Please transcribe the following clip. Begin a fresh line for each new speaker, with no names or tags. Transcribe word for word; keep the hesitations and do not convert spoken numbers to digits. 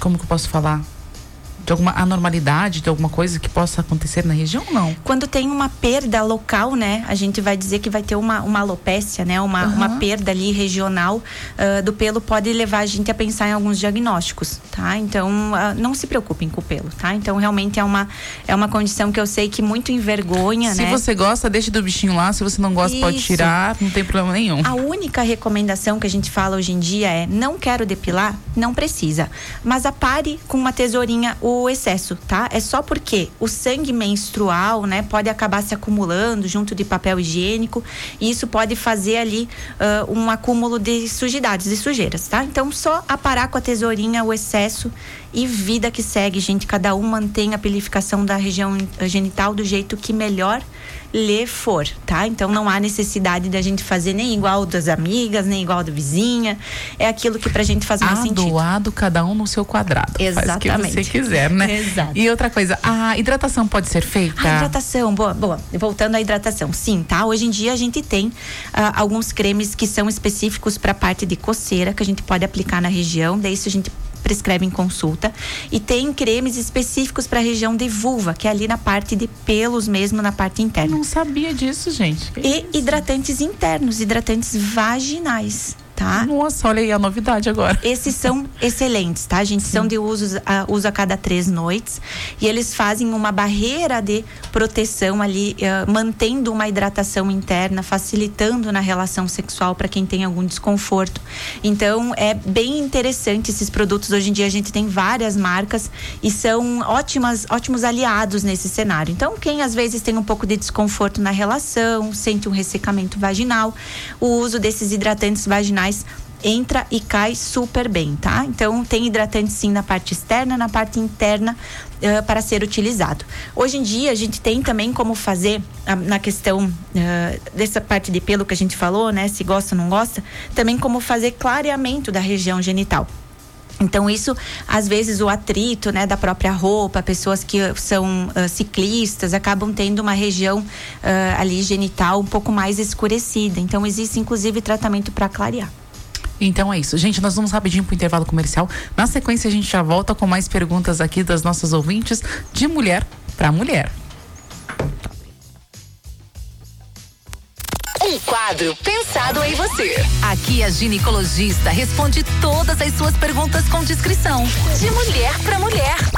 como que eu posso falar? De alguma anormalidade, de alguma coisa que possa acontecer na região ou não?
Quando tem uma perda local, né? A gente vai dizer que vai ter uma, uma alopécia, né? Uma, uhum. uma perda ali regional uh, do pelo, pode levar a gente a pensar em alguns diagnósticos, tá? Então, uh, não se preocupem com o pelo, tá? Então, realmente é uma, é uma condição que eu sei que muito envergonha,
se
né?
Se você gosta, deixa do bichinho lá. Se você não gosta, Isso. pode tirar. Não tem problema nenhum.
A única recomendação que a gente fala hoje em dia é: não quero depilar, não precisa. Mas apare com uma tesourinha o o excesso, tá? É só porque o sangue menstrual, né, pode acabar se acumulando junto de papel higiênico e isso pode fazer ali uh, um acúmulo de sujidades, de sujeiras, tá? Então, só aparar com a tesourinha o excesso e vida que segue, gente. Cada um mantém a pelificação da região genital do jeito que melhor lhe for, tá? Então não há necessidade da gente fazer nem igual das amigas, nem igual da vizinha. É aquilo que pra gente faz mais sentido.
Adoado, cada um no seu quadrado.
Exatamente.
Faz o que você quiser, né?
Exato.
E outra coisa, a hidratação pode ser feita?
A hidratação, boa, boa. Voltando à hidratação, sim, tá? Hoje em dia a gente tem uh, alguns cremes que são específicos para a parte de coceira, que a gente pode aplicar na região, daí isso a gente prescreve em consulta, e tem cremes específicos para a região de vulva, que é ali na parte de pelos mesmo, na parte interna.
Eu não sabia disso, gente. Que
e
isso?
Hidratantes internos, hidratantes vaginais, tá?
Nossa, olha aí a novidade agora.
Esses são excelentes, tá, gente? Sim. São de uso a, uso a cada três noites e eles fazem uma barreira de proteção ali, uh, mantendo uma hidratação interna, facilitando na relação sexual para quem tem algum desconforto. Então, é bem interessante esses produtos. Hoje em dia a gente tem várias marcas e são ótimas, ótimos aliados nesse cenário. Então, quem às vezes tem um pouco de desconforto na relação, sente um ressecamento vaginal, o uso desses hidratantes vaginais entra e cai super bem, tá? Então tem hidratante sim na parte externa, na parte interna uh, para ser utilizado. Hoje em dia a gente tem também como fazer uh, na questão uh, dessa parte de pelo que a gente falou, né? Se gosta ou não gosta, também como fazer clareamento da região genital. Então isso, às vezes o atrito, né, da própria roupa, pessoas que são uh, ciclistas acabam tendo uma região uh, ali genital um pouco mais escurecida. Então existe inclusive tratamento para clarear.
Então é isso, gente, nós vamos rapidinho pro intervalo comercial. Na sequência a gente já volta com mais perguntas aqui das nossas ouvintes, de mulher para mulher.
Um quadro pensado em você. Aqui a ginecologista responde todas as suas perguntas com discrição. De mulher para mulher.